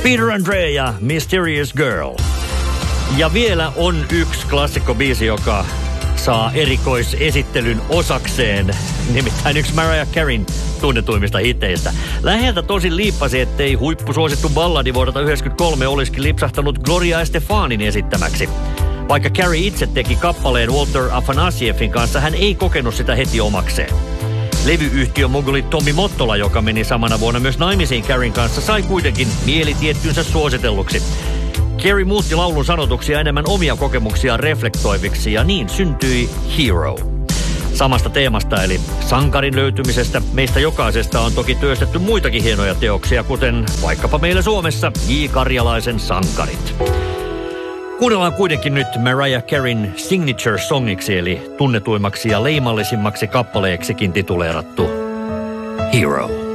Peter Andre ja Mysterious Girl. Ja vielä on yksi klassikkobiisi, joka saa erikoisesittelyn osakseen. Nimittäin yksi Mariah Careyn tunnetuimmista hiteistä. Läheltä tosin liippasi, ettei huippusuosittu balladi vuodelta 1993 olisikin lipsahtanut Gloria Estefanin esittämäksi. Vaikka Carey itse teki kappaleen Walter Afanasieffin kanssa, hän ei kokenut sitä heti omakseen. Levyyhtiö moguli Tommi Mottola, joka meni samana vuonna myös naimisiin Careyn kanssa, sai kuitenkin mielitiettynsä suositelluksi. Carey muutti laulun sanotuksia enemmän omia kokemuksiaan reflektoiviksi ja niin syntyi Hero. Samasta teemasta eli sankarin löytymisestä meistä jokaisesta on toki työstetty muitakin hienoja teoksia, kuten vaikkapa meillä Suomessa J. Karjalaisen Sankarit. Kuunnellaan kuitenkin nyt Mariah Careyn signature-songiksi eli tunnetuimmaksi ja leimallisimmaksi kappaleeksikin tituleerattu Hero.